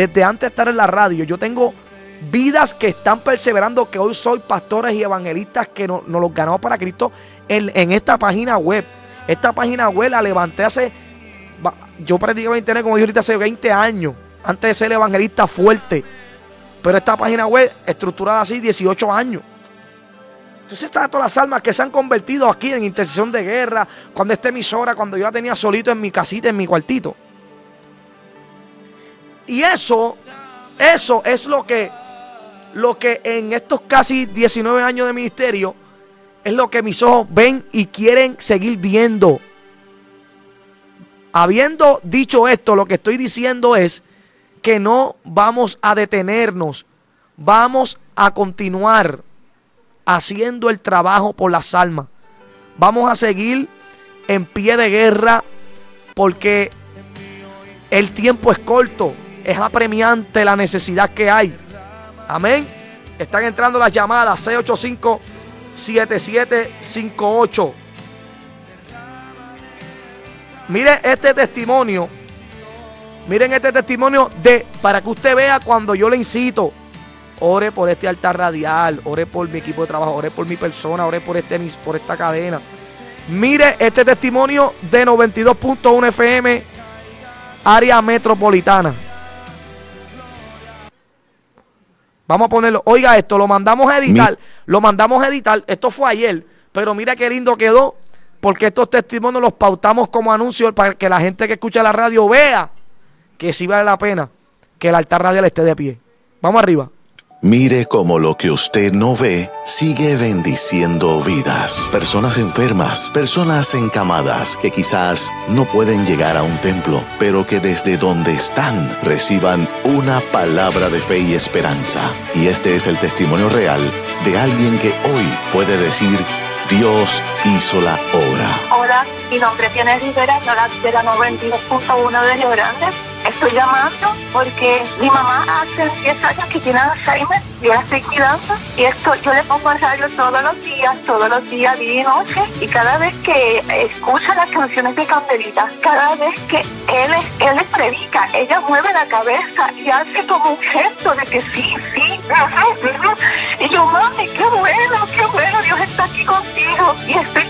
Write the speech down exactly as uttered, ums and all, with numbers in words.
desde antes de estar en la radio. Yo tengo vidas que están perseverando, que hoy soy pastores y evangelistas que nos no los ganamos para Cristo en, en esta página web. Esta página web la levanté hace, yo practicaba internet como dije ahorita hace veinte años, antes de ser evangelista fuerte. Pero esta página web estructurada así, dieciocho años. Entonces están todas las almas que se han convertido aquí en Intercesión de Guerra, cuando esta emisora, cuando yo la tenía solito en mi casita, en mi cuartito. Y eso, eso es lo que, lo que en estos casi diecinueve años de ministerio, es lo que mis ojos ven y quieren seguir viendo. Habiendo dicho esto, lo que estoy diciendo es que no vamos a detenernos, vamos a continuar haciendo el trabajo por las almas. Vamos a seguir en pie de guerra porque el tiempo es corto, es apremiante la necesidad que hay. Amén. Están entrando las llamadas seis ocho cinco, siete siete cinco ocho. Miren este testimonio. Miren este testimonio de para que usted vea cuando yo le incito. Ore por este altar radial, ore por mi equipo de trabajo, ore por mi persona, ore por, este, por esta cadena. Mire este testimonio de noventa y dos punto uno F M, área metropolitana. Vamos a ponerlo. Oiga esto, lo mandamos a editar. Mi... Lo mandamos a editar. Esto fue ayer. Pero mira qué lindo quedó. Porque estos testimonios los pautamos como anuncio para que la gente que escucha la radio vea que sí vale la pena que el altar radial esté de pie. Vamos arriba. Mire cómo lo que usted no ve sigue bendiciendo vidas. Personas enfermas, personas encamadas que quizás no pueden llegar a un templo, pero que desde donde están reciban una palabra de fe y esperanza. Y este es el testimonio real de alguien que hoy puede decir: Dios hizo la obra. Hola, mi nombre es Diana Rivera, de la noventa y dos punto uno de Río Grande. Estoy llamando porque mi mamá hace diez años que tiene Alzheimer, yo la estoy cuidando y esto yo le pongo el radio todos los días, todos los días, día y noche, y cada vez que escucha las canciones de Candelita, cada vez que él, él les predica, ella mueve la cabeza y hace como un gesto de que sí, sí, ajá, ajá. Y yo, mami, qué bueno, qué bueno, Dios está aquí contigo y estoy